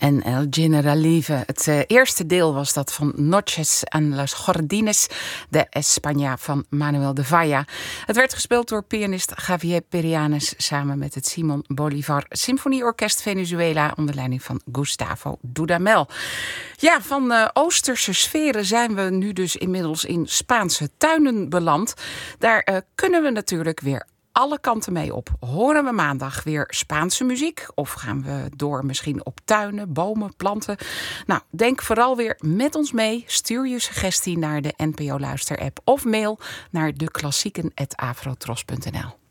en El Generalive. Het eerste deel was dat van Noches en las Jardines de España van Manuel de Falla. Het werd gespeeld door pianist Javier Perianes samen met het Simon Bolivar Symfonieorkest Venezuela onder leiding van Gustavo Dudamel. Ja, van Oosterse sferen zijn we nu dus inmiddels in Spaanse tuinen beland. Daar kunnen we natuurlijk weer alle kanten mee op. Horen we maandag weer Spaanse muziek? Of gaan we door misschien op tuinen, bomen, planten? Nou, denk vooral weer met ons mee. Stuur je suggestie naar de NPO Luister-app of mail naar deklassieken@afrotros.nl.